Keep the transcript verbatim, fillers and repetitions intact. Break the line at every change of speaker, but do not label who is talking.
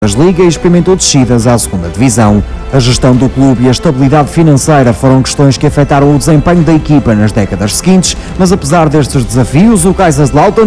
Liga e experimentou descidas à segunda divisão. A gestão do clube e a estabilidade financeira foram questões que afetaram o desempenho da equipa nas décadas seguintes, mas apesar destes desafios, o Kaiserslautern